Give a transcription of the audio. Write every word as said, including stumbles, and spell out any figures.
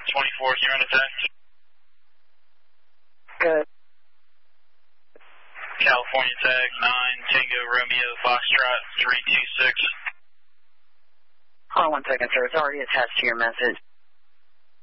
twenty-four, you're on attack. Good. California tag nine, Tango Romeo Foxtrot three two six. Hold on one second, sir. It's already attached to your message.